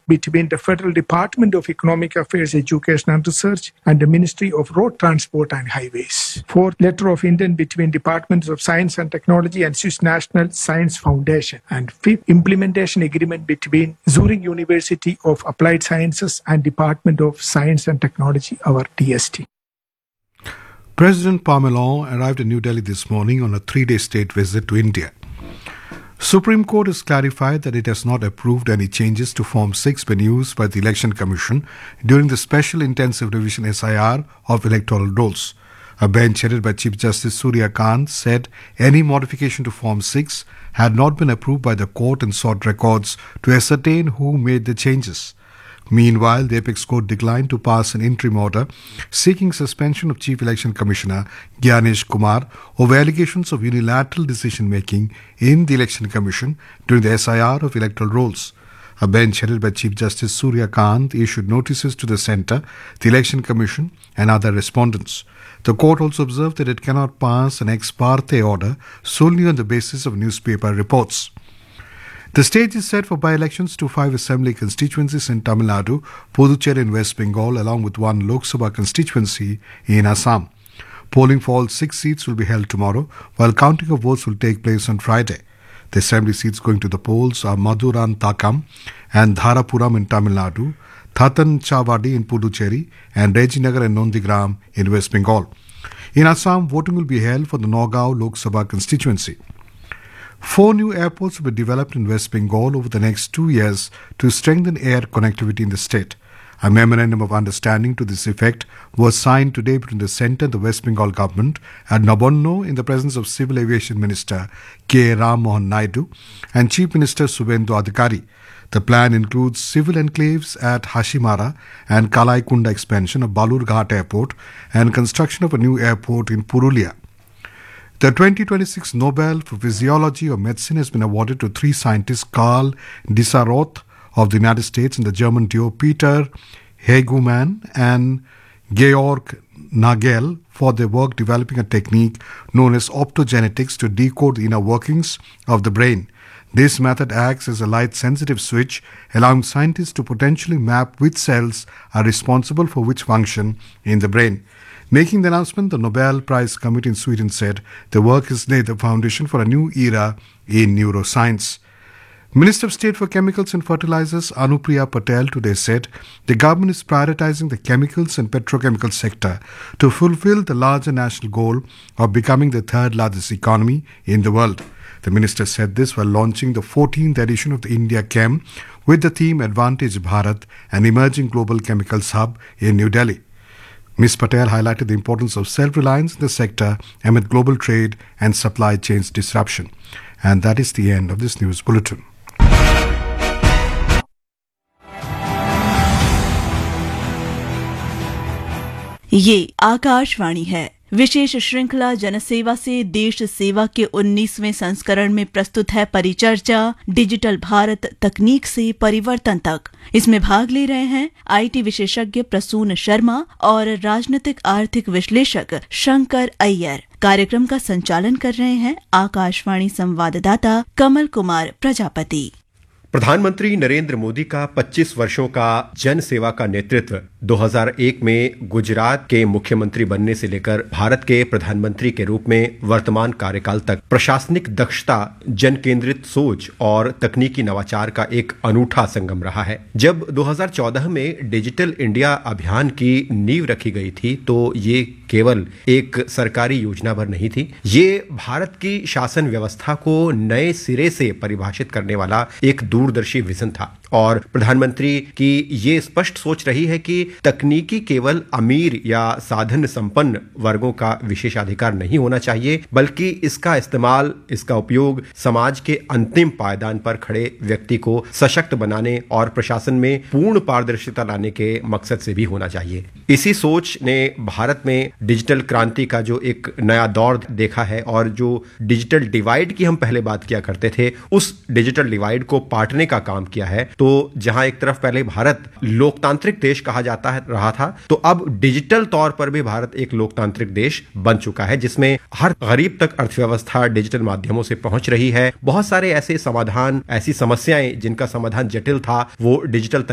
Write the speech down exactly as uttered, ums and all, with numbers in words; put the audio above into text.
between the Federal Department of Economic Affairs, Education and Research and the Ministry of Road Transport and Highways. Fourth, letter of intent between Departments of Science and Technology and Swiss National Science Foundation. And fifth, implementation agreement between Zurich University of Applied Sciences and Department of Science and Technology, our D S T. President Pamelon arrived in New Delhi this morning on a three-day state visit to India. Supreme Court has clarified that it has not approved any changes to Form six been used by the Election Commission during the Special Intensive Revision S I R of electoral rolls. A bench headed by Chief Justice Surya Kant said any modification to Form six had not been approved by the court and sought records to ascertain who made the changes. Meanwhile, the Apex Court declined to pass an interim order seeking suspension of Chief Election Commissioner Gyanesh Kumar over allegations of unilateral decision-making in the Election Commission during the S I R of electoral rolls. A bench headed by Chief Justice Surya Kant issued notices to the Centre, the Election Commission and other respondents. The court also observed that it cannot pass an ex parte order solely on the basis of newspaper reports. The stage is set for by-elections to five assembly constituencies in Tamil Nadu, Puducherry and West Bengal, along with one Lok Sabha constituency in Assam. Polling for all six seats will be held tomorrow, while counting of votes will take place on Friday. The assembly seats going to the polls are Madurantakam and Dharapuram in Tamil Nadu, Thathanchavadi in Puducherry, and Rejinagar and Nondigram in West Bengal. In Assam, voting will be held for the Nagaon Lok Sabha constituency. Four new airports will be developed in West Bengal over the next two years to strengthen air connectivity in the state. A memorandum of understanding to this effect was signed today between the centre and the West Bengal government at Nabonno in the presence of Civil Aviation Minister K. Ram Mohan Naidu and Chief Minister Suvendu Adhikari. The plan includes civil enclaves at Hashimara and Kalaikunda expansion of Balurghat Airport and construction of a new airport in Purulia. The twenty twenty-six Nobel for Physiology or Medicine has been awarded to three scientists, Karl Dissaroth of the United States and the German duo Peter Hegemann and Georg Nagel, for their work developing a technique known as optogenetics to decode the inner workings of the brain. This method acts as a light-sensitive switch, allowing scientists to potentially map which cells are responsible for which function in the brain. Making the announcement, the Nobel Prize Committee in Sweden said the work has laid the foundation for a new era in neuroscience. Minister of State for Chemicals and Fertilizers Anupriya Patel today said the government is prioritizing the chemicals and petrochemical sector to fulfill the larger national goal of becoming the third largest economy in the world. The minister said this while launching the fourteenth edition of the India Chem with the theme Advantage Bharat, an emerging global chemicals hub in New Delhi. Miz Patel highlighted the importance of self-reliance in the sector amid global trade and supply chains disruption. And that is the end of this news bulletin. ये आकाशवाणी है। विशेष श्रृंखला जनसेवा से देश सेवा के उन्नीसवें संस्करण में प्रस्तुत है परिचर्चा डिजिटल भारत तकनीक से परिवर्तन तक। इसमें भाग ले रहे हैं आईटी विशेषज्ञ प्रसून शर्मा और राजनीतिक आर्थिक विश्लेषक शंकर अय्यर। कार्यक्रम का संचालन कर रहे हैं आकाशवाणी संवाददाता कमल कुमार प्रजापति। प्रधानमंत्री नरेंद्र मोदी का पच्चीस वर्षों का जन सेवा का नेतृत्व दो हज़ार एक में गुजरात के मुख्यमंत्री बनने से लेकर भारत के प्रधानमंत्री के रूप में वर्तमान कार्यकाल तक प्रशासनिक दक्षता, जन केंद्रित सोच और तकनीकी नवाचार का एक अनूठा संगम रहा है। जब दो हज़ार चौदह में डिजिटल इंडिया अभियान की नींव रखी गई थी तो ये केवल एक सरकारी योजना भर नहीं थी, ये भारत की शासन व्यवस्था को नए सिरे से परिभाषित करने वाला एक दूरदर्शी विजन था। और प्रधानमंत्री की ये स्पष्ट सोच रही है कि तकनीकी केवल अमीर या साधन संपन्न वर्गों का विशेषाधिकार नहीं होना चाहिए, बल्कि इसका इस्तेमाल, इसका उपयोग समाज के अंतिम पायदान पर खड़े व्यक्ति को सशक्त बनाने और प्रशासन में पूर्ण पारदर्शिता लाने के मकसद से भी होना चाहिए। इसी सोच ने भारत में डिजिटल क्रांति का जो एक नया दौर देखा है और जो डिजिटल डिवाइड की हम पहले बात किया करते थे, उस डिजिटल डिवाइड को पाटने का काम किया है। तो जहां एक तरफ पहले भारत लोकतांत्रिक देश कहा जाता है रहा था, तो अब डिजिटल तौर पर भी भारत एक लोकतांत्रिक देश बन चुका है, जिसमें हर गरीब तक अर्थव्यवस्था डिजिटल माध्यमों से पहुंच रही है। बहुत सारे ऐसे समाधान, ऐसी समस्याएं जिनका समाधान जटिल था, वो डिजिटल